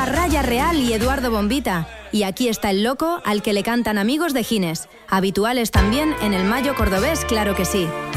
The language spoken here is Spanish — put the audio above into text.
a Raya Real y Eduardo Bombita. Y aquí está el loco al que le cantan amigos de Gines. Habituales también en el Mayo Cordobés, claro que sí.